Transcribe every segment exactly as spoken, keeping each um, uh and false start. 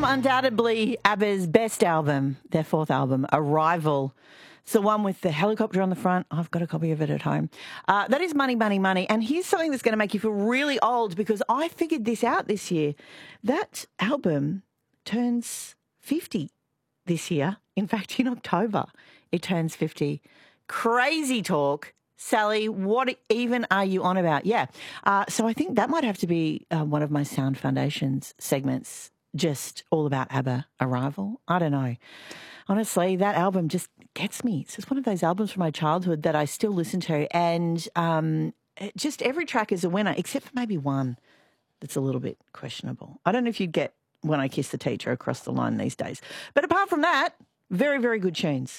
undoubtedly ABBA's best album, their fourth album, Arrival. It's the one with the helicopter on the front. I've got a copy of it at home. Uh, that is Money, Money, Money. And here's something that's going to make you feel really old because I figured this out this year. That album turns fifty this year. In fact, in October, it turns fifty. Crazy talk. Sally, what even are you on about? Yeah. Uh, so I think that might have to be uh, one of my Sound Foundations segments, just all about ABBA Arrival. I don't know. Honestly, that album just gets me. It's just one of those albums from my childhood that I still listen to. And um, it, just every track is a winner, except for maybe one that's a little bit questionable. I don't know if you'd get When I Kiss the Teacher across the line these days. But apart from that, very, very good tunes.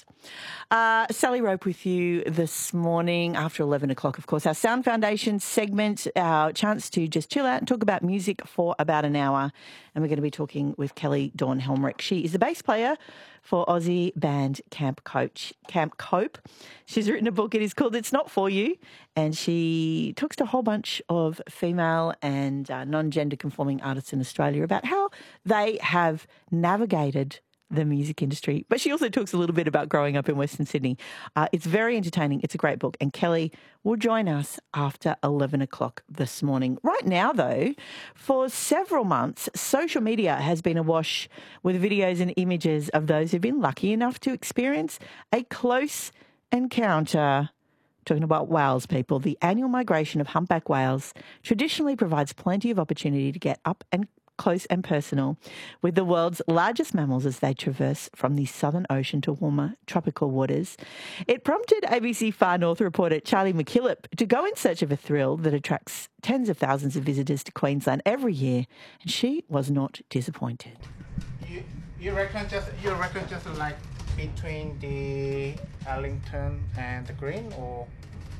Uh, Sally Rope with you this morning after eleven o'clock, of course. Our Sound Foundation segment, our chance to just chill out and talk about music for about an hour. And we're going to be talking with Kelly Dawn Helmrich. She is the bass player for Aussie band Camp Coach, Camp Cope. She's written a book. It is called It's Not For You. And she talks to a whole bunch of female and uh, non-gender conforming artists in Australia about how they have navigated the music industry. But she also talks a little bit about growing up in Western Sydney. Uh, it's very entertaining. It's a great book. And Kelly will join us after eleven o'clock this morning. Right now, though, for several months, social media has been awash with videos and images of those who've been lucky enough to experience a close encounter. Talking about whales, people. The annual migration of humpback whales traditionally provides plenty of opportunity to get up and close and personal with the world's largest mammals as they traverse from the Southern Ocean to warmer tropical waters. It prompted A B C Far North reporter Charlie McKillop to go in search of a thrill that attracts tens of thousands of visitors to Queensland every year, and she was not disappointed. You, you reckon just you reckon just like between the Arlington and the Green, or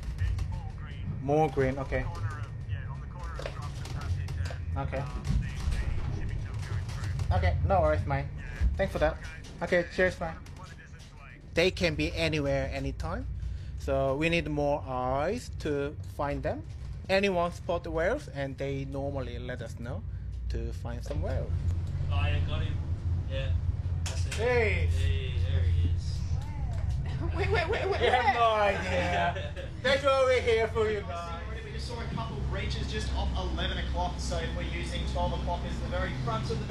more green? More green, okay. Corner of, yeah, on the corner of Cross and South Okay. through. Okay, no worries, mate. Yeah. Thanks for that. Okay, cheers, mate. What it is actually. They can be anywhere, anytime. So we need more eyes to find them. Anyone spot the whales, and they normally let us know to find some whales. Oh, yeah, got him. Yeah. That's it. Hey! Hey, there he is. Wait, wait, wait, wait. We have no idea. That's why we're here for you guys. We just saw a couple breaches just off eleven o'clock, so if we're using twelve o'clock as the very front of the